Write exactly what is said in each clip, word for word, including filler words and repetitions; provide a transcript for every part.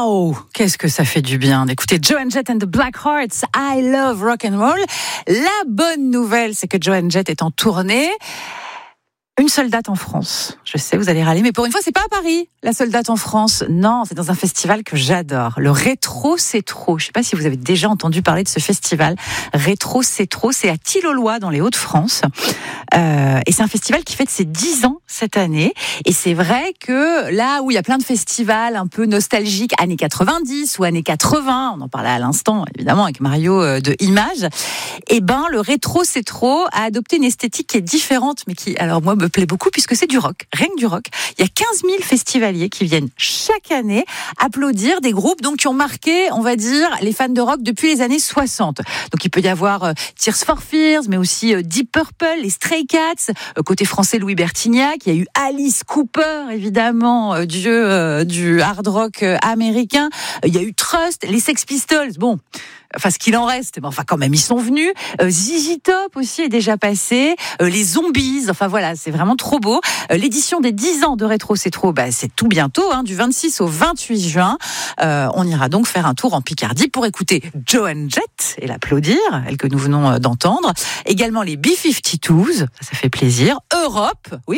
Waouh, qu'est-ce que ça fait du bien d'écouter Joan Jett and the Black Hearts, I Love Rock and Roll. La bonne nouvelle, c'est que Joan Jett est en tournée. Une seule date en France. Je sais, vous allez râler, mais pour une fois, c'est pas à Paris, la seule date en France. Non, c'est dans un festival que j'adore. Le Rétro C'est Trop. Je sais pas si vous avez déjà entendu parler de ce festival. Rétro C'est Trop, c'est à Tille-aux-Lois, dans les Hauts-de-France. Euh, et c'est un festival qui fête ses dix ans cette année. Et c'est vrai que là où il y a plein de festivals un peu nostalgiques, années quatre-vingt-dix ou années quatre-vingts, on en parlait à l'instant, évidemment, avec Mario de Images, et ben, le Rétro C'est Trop a adopté une esthétique qui est différente, mais qui, alors moi, me plaît beaucoup puisque c'est du rock, rien que du rock. Il y a quinze mille festivaliers qui viennent chaque année applaudir des groupes donc qui ont marqué, on va dire, les fans de rock depuis les années soixante. Donc il peut y avoir euh, Tears for Fears, mais aussi euh, Deep Purple, les Stray Cats, euh, côté français Louis Bertignac, il y a eu Alice Cooper, évidemment, euh, dieu euh, du hard rock euh, américain, euh, il y a eu Trust, les Sex Pistols, bon... Enfin, ce qu'il en reste, mais enfin, quand même, ils sont venus. Euh, Z Z Top aussi est déjà passé. Euh, les Zombies, enfin voilà, c'est vraiment trop beau. Euh, l'édition des dix ans de Rétro C'est Trop, bah, c'est tout bientôt, hein, du vingt-six au vingt-huit juin. Euh, on ira donc faire un tour en Picardie pour écouter Joan Jett et l'applaudir, elle que nous venons d'entendre. Également les B cinquante-deux, ça, ça fait plaisir. Europe, oui.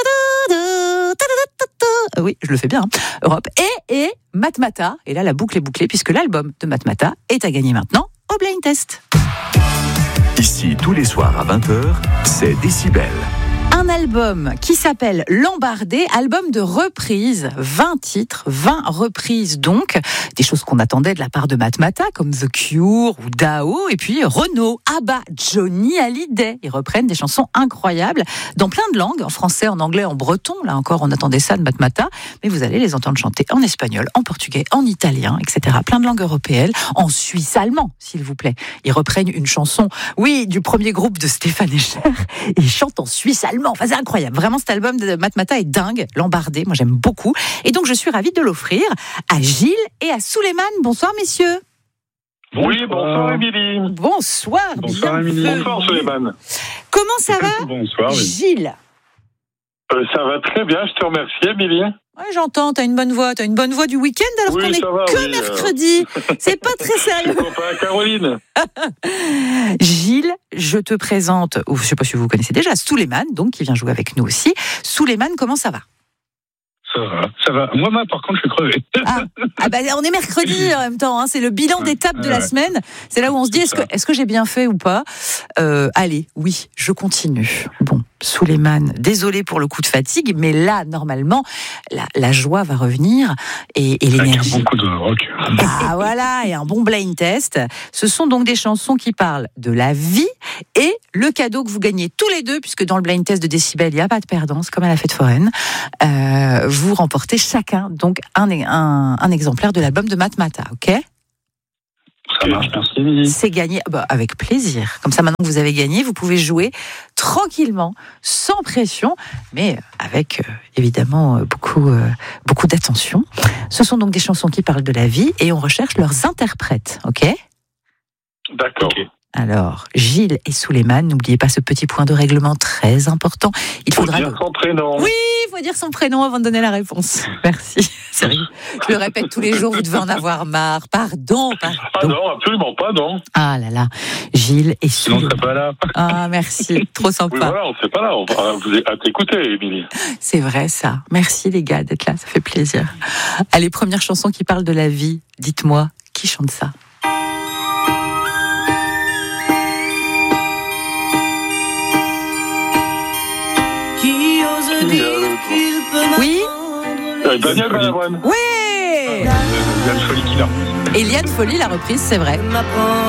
Oui, je le fais bien. Hein. Europe et et Matmata. Et là, la boucle est bouclée puisque l'album de Matmata est à gagner maintenant au Blind Test. Ici, tous les soirs à vingt heures, c'est Décibel. Un album qui s'appelle L'Embardé, album de reprises, vingt titres, vingt reprises donc, des choses qu'on attendait de la part de Matmata, comme The Cure ou Dao, et puis Renaud, Abba, Johnny Hallyday. Ils reprennent des chansons incroyables dans plein de langues, en français, en anglais, en breton, là encore on attendait ça de Matmata, mais vous allez les entendre chanter en espagnol, en portugais, en italien, et cetera. Plein de langues européennes, en suisse allemand, s'il vous plaît. Ils reprennent une chanson, oui, du premier groupe de Stéphane Echer, et ils chantent en suisse allemand. Enfin, c'est incroyable. Vraiment, cet album de Matmata est dingue. L'Embardé, moi, j'aime beaucoup. Et donc, je suis ravie de l'offrir à Gilles et à Souleymane. Bonsoir, messieurs. Oui, bonsoir, Émilie. Bonsoir, bonsoir, Émilie. Bonsoir, Souleymane. Comment ça va, bonsoir, Gilles? euh, Ça va très bien, je te remercie, Émilie. Ouais, j'entends, t'as une bonne voix. T'as une bonne voix du week-end alors oui, qu'on est va, que oui, mercredi. Euh... C'est pas très sérieux. Je suis copain à Caroline. Gilles, je te présente, ou je sais pas si vous connaissez déjà, Souleymane, donc qui vient jouer avec nous aussi. Souleymane, comment ça va? Ça va, ça va. Moi-même, par contre, je suis crevé. Ah, ah bah, on est mercredi en même temps. Hein. C'est le bilan d'étape de la semaine. C'est là où on se dit, est-ce que, est-ce que j'ai bien fait ou pas? euh, Allez, oui, je continue. Bon, Souleymane, désolé pour le coup de fatigue, mais là, normalement, la, la joie va revenir et, et l'énergie. Avec un bon coup de rock. Ah voilà, et un bon blind test. Ce sont donc des chansons qui parlent de la vie et le cadeau que vous gagnez tous les deux, puisque dans le blind test de Décibel, il n'y a pas de perdance, comme à la fête foraine. Euh, vous remportez chacun donc un, un, un exemplaire de l'album de Matmata, ok? Ça marche, merci Émilie. C'est gagné, bah, avec plaisir. Comme ça, maintenant que vous avez gagné, vous pouvez jouer tranquillement, sans pression, mais avec euh, évidemment euh, beaucoup, euh, beaucoup d'attention. Ce sont donc des chansons qui parlent de la vie et on recherche leurs interprètes, ok? D'accord. Okay. Alors, Gilles et Souleymane, n'oubliez pas ce petit point de règlement très important. Il faut faudra dire son prénom. Oui, il faut dire son prénom avant de donner la réponse. Merci. Sérieux. Je le répète tous les jours, vous devez en avoir marre. Pardon, pardon. Ah non, absolument pas, non. Ah là là, Gilles et Souleymane. Non, c'est pas là. Ah, merci, trop sympa. Oui, voilà, on ne sait pas là, on va vous à t'écouter, Émilie. C'est vrai, ça. Merci les gars d'être là, ça fait plaisir. Allez, première chanson qui parle de la vie. Dites-moi, qui chante ça? Oui, euh, Daniel Balavoine. Oui. Liane Folly qui l'a. Et Liane Folly l'a reprise, c'est vrai.